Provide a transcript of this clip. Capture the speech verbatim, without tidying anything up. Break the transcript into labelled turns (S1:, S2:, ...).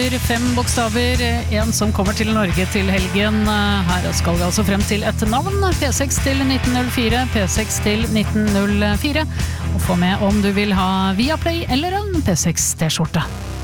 S1: Fem bokstaver, en som kommer til Norge til helgen. Her skal vi altså frem til et navn. P seks til nitten null fire, P seks til nitten null fire. Og få med om du vil ha Viaplay eller en P seks T-skjorte.